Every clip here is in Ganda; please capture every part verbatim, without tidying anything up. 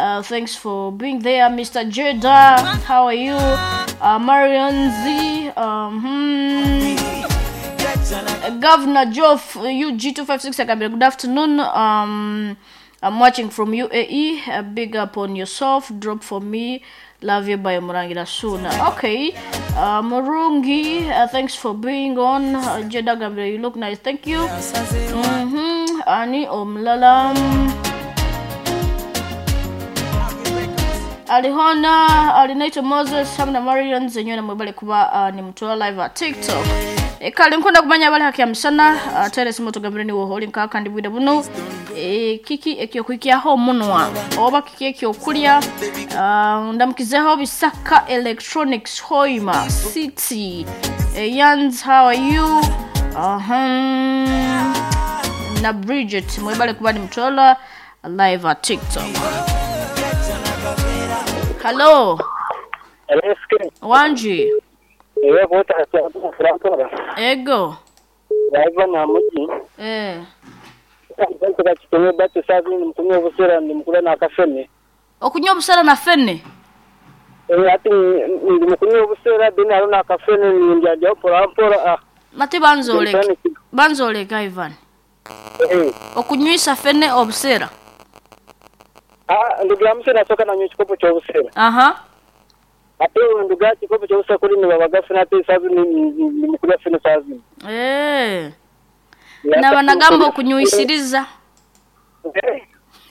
Uh, thanks for being there, Mister Jeda. How are you? Uh, Marion Z. Um, hmm. uh, Governor Joff, U G two five six. Good afternoon. Um, I'm watching from U A E. A big up on yourself. Drop for me. Love you by Murangira soon. Okay. Uh, Murungi, uh, thanks for being on. Uh, Jeda Gabriel, you look nice. Thank you. Mm-hmm. Ani Omlalam. Alihona, Alinaito Moses, Hamna Marion, Zenyona Mobile Kuba, uh, ni mtuwa live at TikTok. E kali nkunda kumanya bali haki ya msana, uh, tere simoto Gabriel wo holding ka kandi bwida buno. E kiki ekyo kwikia ho munwa. Oba kiki ekyo kulya, uh, ndamkizeho bisaka electronics hoima city. E Yans, how are you? Uh-huh. Na Bridget, mwebale kuba ni mtuwa live at TikTok. Hello. Hello, skin. Wanji. Ewe bota hasa frankora. Ego. Live na muji. Eh. Nko gachitumye batu savi ni mtumye obusera ni mukula na kafene. Okunyo obusera na fene. Eh ati ni mkunye obusera bina arona kafene ni njaje opora opora ah. Mati banzole. Banzole ka Ivan. Eh. Okunywisa fene obusera. Ah, ndugu amsera soka na nyuchikopo cha obusera. Aha. Ate ndugu chikopo cha obusera kuli ni babagafina ate savi ni mukula fene savi. Eh. Na banagambo okunywisiriza. Eh.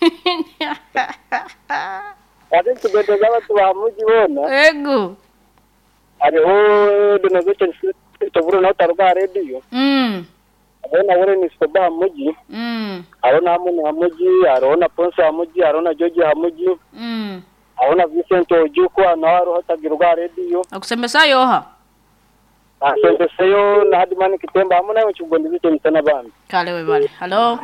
Ate tubende abantu ba muji bona. Ego. Ari ho donation toburo na taruga radio. Mm. Abona wore ni soba muji. Mm. Arona amu na muji, arona Ponce amuji, arona George amuji. Mm. Arona Vincent Ojuko na waro hatagiruga radio. Akusemesa yoha. Asante sayo na hadimani kitemba amuna yo chugondi bite mtana bana. Kale we bale. Hello.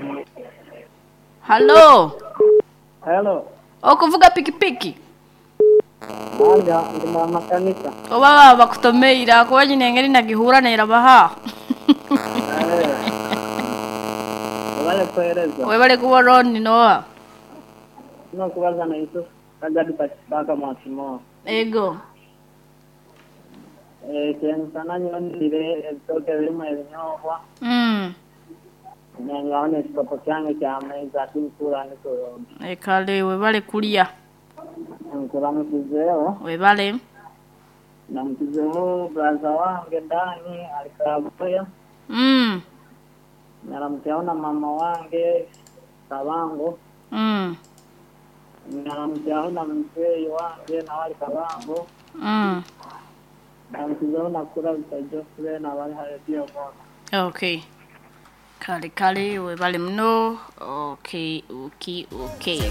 Hello. Hello. Okuvuga pikipiki. Anga ndima makanika. Oba bakutomeira ko nyine ngeri nagihura nera baha. Wale koereza. We bale kuba roni noa. No kubaza na Yusuf kagadi baka mwasimo. Ego. Eh tena sana nyondire toke lima enyobwa. Mm. Na nyone sikopo change cha meza tinkura niko. E kale we bale kulia. Nkura mkizeo. We bale. Na mkizeo braza wangu ndani alikabuya. Mm. Na mtaona mama wangu kabango. Mm. Na mtaona mzee wangu na wale kabango. Mm. Na mtaona kura mtajofre na wale hayo bona. Okay. Kale kale we bale mno. Okay, okay, okay.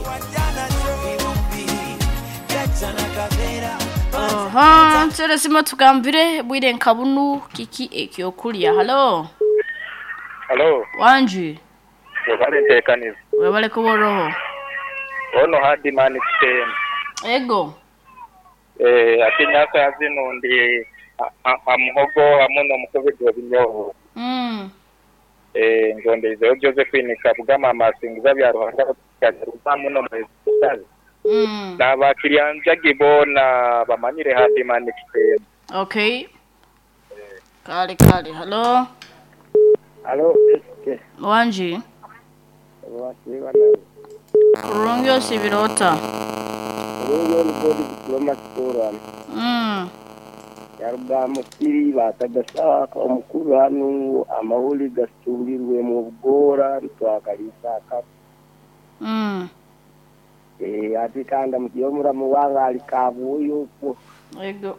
Aha, tere sima tukambire bwire nkabunu kiki ekyo kulya. Hello. Hello. Wanji. Webale ntekaniza. Webale kuboroho. Ono hadi mani kitema. Ego. Eh akinyaka yazino ndi amuhogo amuno mukovedo binyoho. Mm. Eh ngonde izo Josephine kabugama masingiza bya Rwanda karuza muno mwezi. Mm. Na bakirianja gibona bamanyire hadi mani kitema. Okay. Kale kale. Hello. Hello, eske. Wanji. Wasiwa na Kurungyo sibirota. Ruyo bodi diploma program. Mm. Yaruga mukiri batagasa ko mukuru hanu amahuli gasumbirwe mu bwora twakalisaka. Mm. Eh atikanda mujomura muwanga alikabuyo ko. Ego.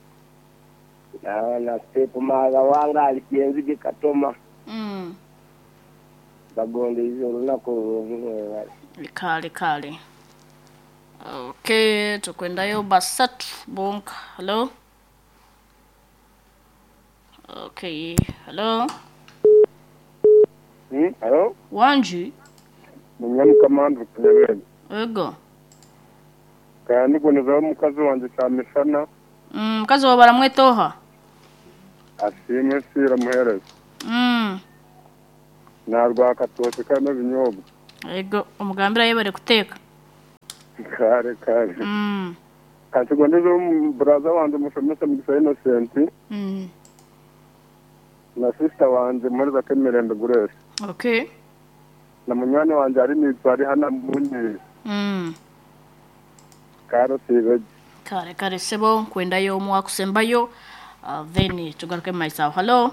Na na step maga wanga alikienzi gikatoma. Mm. Bagonde izo runako Kale kale. Okay, tukwendayo basatu bonka. Hello. Okay, hello. Hmm, hello. Wanji. Munyami kamanda kunyabene. Ego. Kandi boneza mukazi wanje cyamishana. Mm, kazi wa baramwetoha. Asimwe sira muhereza. Mm. Narwa katose kana binyobwa. Ego, umugambira yebare kuteka. kare kare mm kati gondezo brother wanjye musomesa mu Innocent mm na sister wanjye muri za Kemirembe Grace okay na munywani wanjye ari nitwari hana munye mm karo sibe kare kare sebo kwendayo mu akusembayo uh, then tugaruke myself. Hello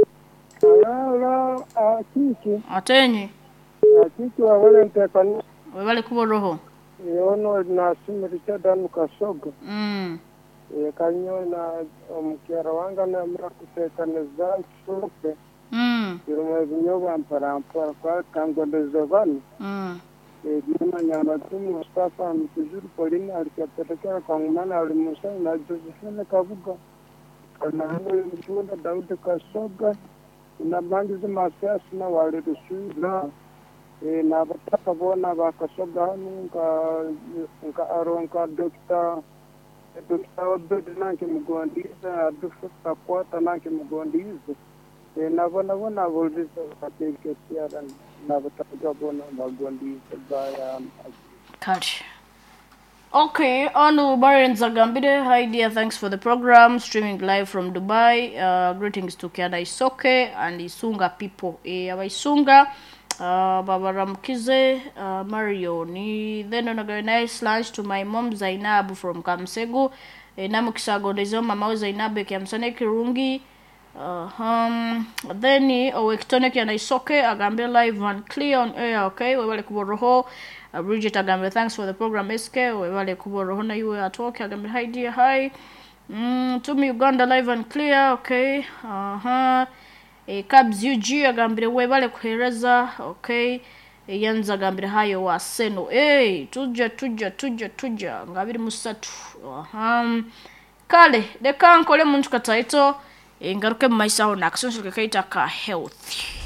Hello, akiki. atenyi Akiki wabale ntekani. webale kubo roho Yono na simirita danu kasoga. mm E kanyo na mkiara wanga na mra kutekana za sope. mm Iruma vinyoba ampara ampara kwa kango dezovani. mm E dima nyama tumu Mustafa mtujuru polini alikapelekea kwa ngumana alimusa na Josephine Kabuga. Kana hano mchunda Daudi Kasoga. Na bandi zima siasi na wale kusura. E na bataka bona bakasoga hano nka nka aro nka dokta dokta obedo nanke mugondiza adufuta kwata nanke mugondiza. E na bona bona volvisa kateke tiara na bataka bona mugondiza baya. Catch. Okay, Anu Baran Zagambide, hi dear, thanks for the program, streaming live from Dubai. Uh, greetings to Kiana Isoke and Isunga people. E Isunga, uh, Baba Ramkize, uh, Mario, ni then on a nice lunch to my mom Zainab from Kamsegu. E Namukisago Dezo, Mama Zainab Kamsane Kirungi. Uh, um, then Owekitone Kiana Isoke, Agambe live and clear on air, okay? We will Kuboroho. Uh, Bridget Agambe, thanks for the program. S K, we wale kuboro hona you at work. Agambe, hi dear, hi. Mm, to me Uganda live and clear, okay. Uh huh. E Cabs U G Agambe, we wale kuhereza, okay. E Yanza Agambe, hayo wa seno. Hey, tuja tuja tuja tuja. Ngabiri musatu. Uh huh. Kale, deka nkole muntu kataito. E ngaruke maisa ona action shukekaita ka health.